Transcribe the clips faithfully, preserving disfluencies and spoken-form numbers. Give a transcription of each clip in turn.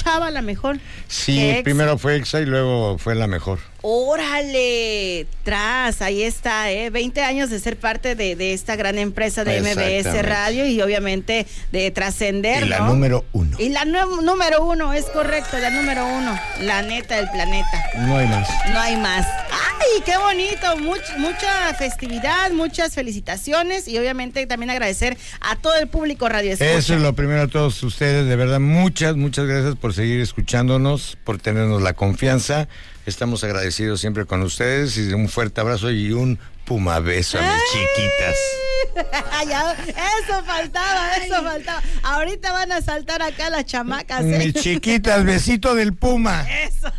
escuchaba La Mejor. Sí, primero fue Exa y luego fue La Mejor. ¡Órale! Tras, ahí está, ¿eh? veinte años de ser parte de, de esta gran empresa de M B S Radio y obviamente de trascender, Y la ¿no? número uno. Y la nu- número uno, es correcto, la número uno. La neta del planeta. No hay más. No hay más. ¡Ay, qué bonito! Much- mucha festividad, muchas felicitaciones y obviamente también agradecer a todo el público Radio Escucha. Eso es lo primero a todos ustedes, de verdad, muchas, muchas gracias por seguir escuchándonos, por tenernos la confianza. Estamos agradecidos siempre con ustedes y un fuerte abrazo y un puma beso a mis chiquitas. Ya, eso faltaba, eso faltaba. Ahorita van a saltar acá las chamacas, ¿eh? Mis chiquitas, besito del puma. Eso.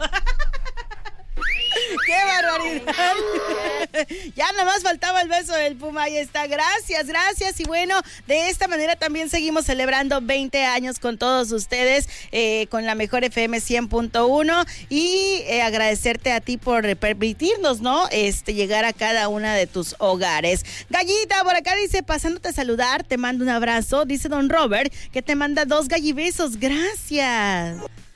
¡Qué barbaridad! Ya nomás faltaba el beso del Puma, ahí está. Gracias, gracias. Y bueno, de esta manera también seguimos celebrando veinte años con todos ustedes, eh, con la Mejor F M cien punto uno. Y eh, agradecerte a ti por permitirnos, ¿no? Este, llegar a cada una de tus hogares. Gallita, por acá dice, pasándote a saludar, te mando un abrazo. Dice don Robert que te manda dos gallibesos. Gracias.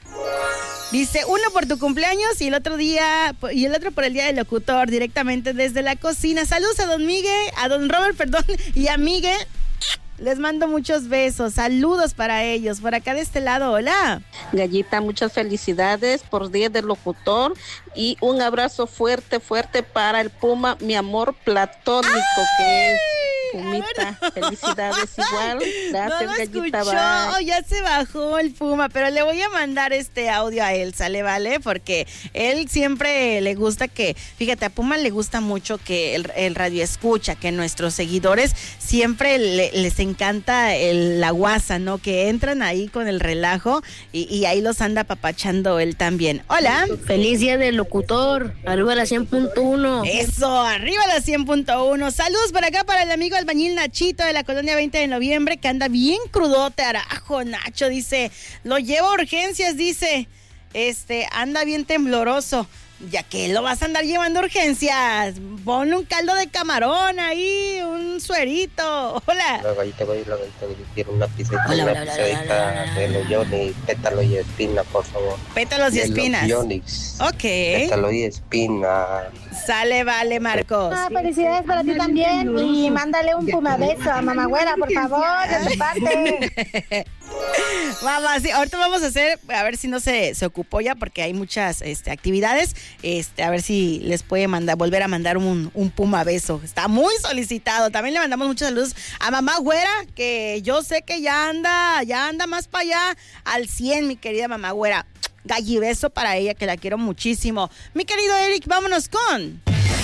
Dice, uno por tu cumpleaños y el otro día, y el otro por el día del locutor, directamente desde la cocina. Saludos a don Miguel, a don Robert, perdón, y a Miguel. Les mando muchos besos, saludos para ellos. Por acá de este lado, hola. Gallita, muchas felicidades por Día del Locutor y un abrazo fuerte, fuerte para el Puma, mi amor platónico. ¡Ay! Que es Pumita. Bueno. Felicidades igual. Gracias, no Gallita. Escuchó, bye. Ya se bajó el Puma, pero le voy a mandar este audio a él, ¿sale? ¿Vale? Porque él siempre le gusta que, fíjate, a Puma le gusta mucho que el, el radio escucha, que nuestros seguidores siempre le, les encanta el, la guasa, ¿no? Que entran ahí con el relajo y, y ahí los anda papachando él también. Hola. Feliz Día del Locutor. Arriba la cien punto uno. Eso, arriba la cien punto uno. Saludos por acá para el amigo albañil Nachito de la colonia veinte de noviembre, que anda bien crudote, arajo, Nacho, dice, lo llevo a urgencias, dice, este, anda bien tembloroso. Ya que lo vas a andar llevando a urgencias, ponle un caldo de camarón ahí, un suerito. Hola. La gallita, la gallita, quiero una pizzita, hola, una pizzadita de los Yonix, pétalo y espina, por favor. Pétalos y de espinas. Los Yonix. Ok. Pétalo y espina. Sale, vale, Marcos. Ah, felicidades para ti también y mándale un puma beso a mamá güera, por favor, de tu parte. Vamos, sí, ahorita vamos a hacer, a ver si no se, se ocupó ya, porque hay muchas este, actividades, este, a ver si les puede mandar, volver a mandar un, un puma beso. Está muy solicitado. También le mandamos muchos saludos a mamá güera, que yo sé que ya anda, ya anda más para allá al cien, mi querida mamá güera. Gallibeso para ella, que la quiero muchísimo. Mi querido Eric, vámonos con...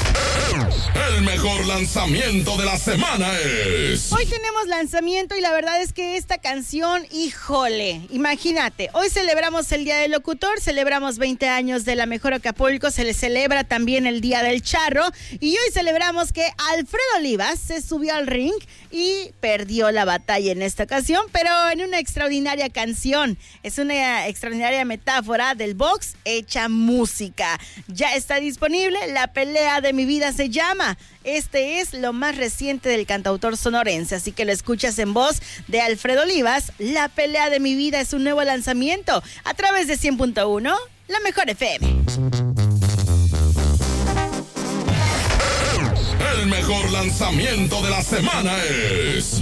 El mejor lanzamiento de la semana es... Hoy tenemos lanzamiento y la verdad es que esta canción, híjole, imagínate, hoy celebramos el Día del Locutor, celebramos veinte años de la Mejor Acapulco, se le celebra también el Día del Charro y hoy celebramos que Alfredo Olivas se subió al ring y perdió la batalla en esta ocasión, pero en una extraordinaria canción. Es una extraordinaria metáfora del box hecha música. Ya está disponible, La Pelea de mi Vida se llama. Este es lo más reciente del cantautor sonorense, así que lo escuchas en voz de Alfredo Olivas. La Pelea de mi Vida es un nuevo lanzamiento a través de cien punto uno, la Mejor F M. El mejor lanzamiento de la semana es...